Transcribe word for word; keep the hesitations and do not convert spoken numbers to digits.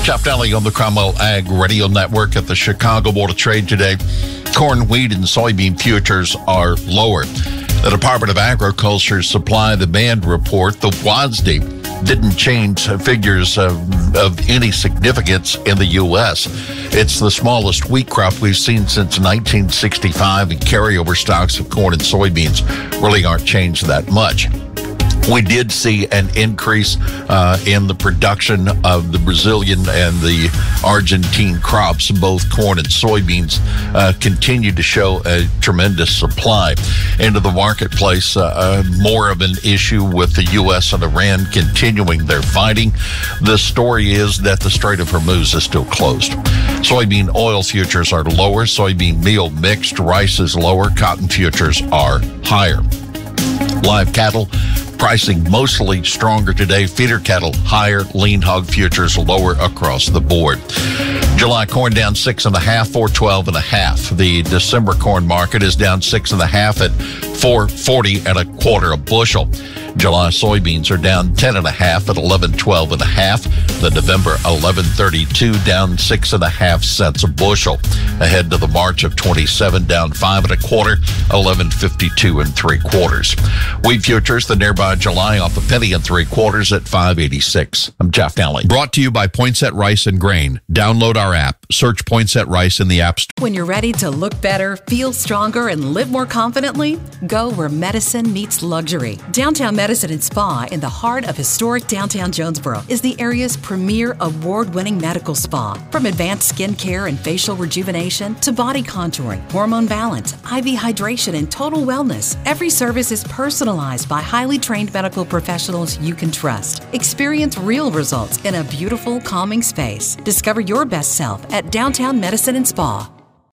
Jeff Daly on the Cromwell Ag Radio Network at the Chicago Board of Trade today. Corn, wheat, and soybean futures are lower. The Department of Agriculture's supply-demand report, the W A S D, didn't change figures of, of any significance in the U S. It's the smallest wheat crop we've seen since nineteen sixty-five, and carryover stocks of corn and soybeans really aren't changed that much. We did see an increase uh, in the production of the Brazilian and the Argentine crops. Both corn and soybeans uh, continue to show a tremendous supply into the marketplace. Uh, uh, more of an issue with the U S and Iran continuing their fighting. The story is that the Strait of Hormuz is still closed. Soybean oil futures are lower. Soybean meal mixed. Rice is lower. Cotton futures are higher. Live cattle pricing mostly stronger today. Feeder cattle higher. Lean hog futures lower across the board. July corn down six and a half, four twelve and a half. The December corn market is down six and a half at four forty and a quarter a bushel. July soybeans are down ten and a half at eleven twelve and a half. The November eleven thirty-two down six and a half cents a bushel. Ahead to the March of twenty-seven down five and a quarter, eleven fifty-two and three quarters. Wheat futures, the nearby July off a penny and three quarters at five eighty-six. I'm Jeff Daly. Brought to you by Poinsett Rice and Grain. Download our app. Search Poinsett Rice in the App Store. When you're ready to look better, feel stronger, and live more confidently, go where medicine meets luxury. Downtown Medicine and Spa in the heart of historic downtown Jonesboro is the area's premier award-winning medical spa. From advanced skin care and facial rejuvenation to body contouring, hormone balance, I V hydration, and total wellness, every service is personalized by highly trained medical professionals you can trust. Experience real results in a beautiful, calming space. Discover your best self at Downtown Medicine and Spa.